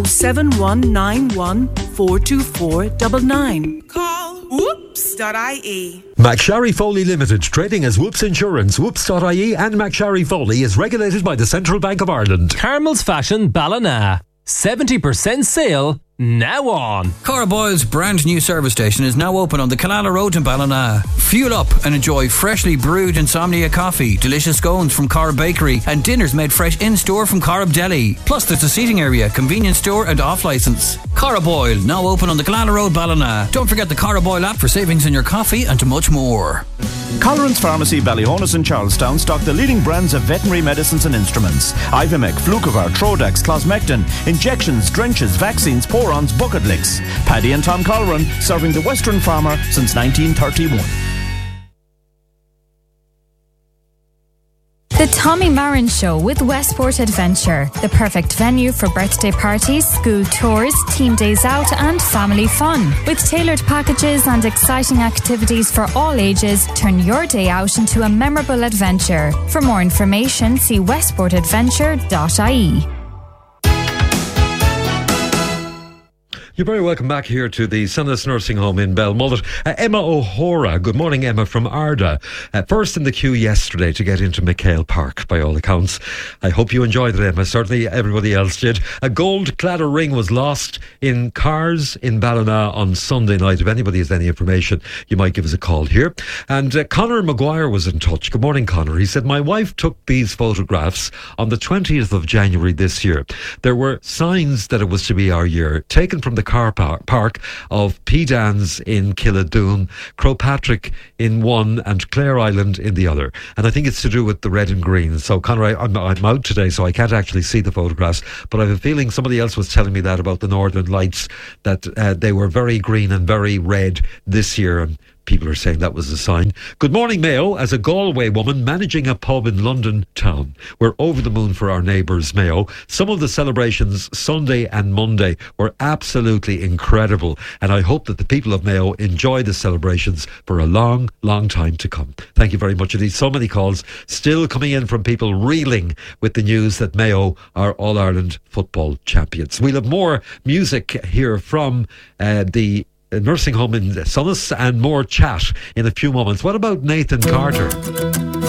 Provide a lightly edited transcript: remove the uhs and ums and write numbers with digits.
7191 424 99. Call whoops.ie. McSharry Foley Limited, trading as Whoops Insurance, whoops.ie and McSharry Foley is regulated by the Central Bank of Ireland. Carmel's Fashion Ballina. 70% sale now on. Cara Boyle's brand new service station is now open on the Killala Road in Ballina. Fuel up and enjoy freshly brewed Insomnia coffee, delicious scones from Cara Bakery and dinners made fresh in-store from Corrib Deli. Plus there's a seating area, convenience store and off-licence. Cara Boyle, now open on the Killala Road, Ballina. Don't forget the Cara Boyle app for savings in your coffee and much more. Colleran's Pharmacy, Ballyhonus and Charlestown stock the leading brands of veterinary medicines and instruments. Ivimec, Flucovar, Trodax, Closmectin, injections, drenches, vaccines, porons, bucket licks. Paddy and Tom Colleran, serving the Western farmer since 1931. The Tommy Marin Show with Westport Adventure, the perfect venue for birthday parties, school tours, team days out and family fun. With tailored packages and exciting activities for all ages, turn your day out into a memorable adventure. For more information, see westportadventure.ie. You're very welcome back here to the Sunless Nursing Home in Belmullet. Emma O'Hora, good morning Emma from Arda. First in the queue yesterday to get into McHale Park by all accounts. I hope you enjoyed it, Emma. Certainly everybody else did. A gold claddagh ring was lost in cars in Ballina on Sunday night. If anybody has any information, you might give us a call here. And Conor Maguire was in touch. Good morning, Conor. He said, my wife took these photographs on the 20th of January this year. There were signs that it was to be our year, taken from the car park of Pedans in Killadoon, Crowpatrick in one and Clare Island in the other. And I think it's to do with the red and green. So Conor, I'm out today, so I can't actually see the photographs, but I have a feeling somebody else was telling me that about the Northern Lights, that they were very green and very red this year, and people are saying that was a sign. Good morning, Mayo. As a Galway woman managing a pub in London town, we're over the moon for our neighbours, Mayo. Some of the celebrations Sunday and Monday were absolutely incredible, and I hope that the people of Mayo enjoy the celebrations for a long, long time to come. Thank you very much indeed. So many calls still coming in from people reeling with the news that Mayo are All-Ireland football champions. We'll have more music here from the nursing home in Sunnis and more chat in a few moments. What about Nathan Carter?